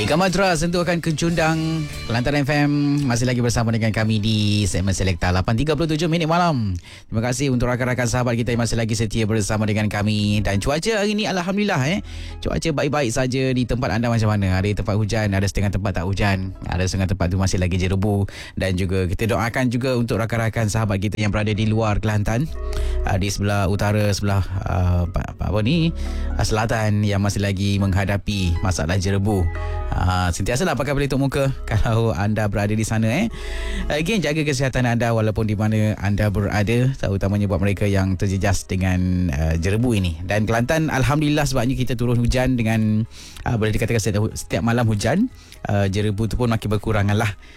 Eka Madras tentu akan kecundang Kelantan FM. Masih lagi bersama dengan kami di segmen Selekta 8.37 minit malam. Terima kasih untuk rakan-rakan sahabat kita yang masih lagi setia bersama dengan kami. Dan cuaca hari ini Alhamdulillah cuaca baik-baik saja. Di tempat anda macam mana? Ada tempat hujan, ada setengah tempat tak hujan, ada setengah tempat tu masih lagi jerebu. Dan juga kita doakan juga untuk rakan-rakan sahabat kita yang berada di luar Kelantan, di sebelah utara, sebelah selatan, yang masih lagi menghadapi masalah jerebu. Sentiasalah pakai pelitup muka kalau anda berada di sana. Again, jaga kesihatan anda walaupun di mana anda berada, terutamanya buat mereka yang terjejas dengan jerebu ini. Dan Kelantan Alhamdulillah sebabnya kita turun hujan dengan boleh dikatakan setiap malam hujan. Jerebu tu pun makin berkurangan lah.